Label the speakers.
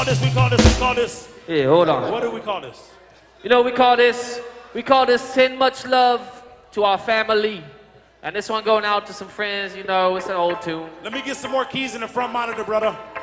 Speaker 1: We call this.
Speaker 2: Yeah, hold on.
Speaker 1: What do we call this?
Speaker 2: You know, we call this Send Much Love to Our Family. And this one going out to some friends, you know, it's an old tune.
Speaker 1: Let me get some more keys in the front monitor, brother.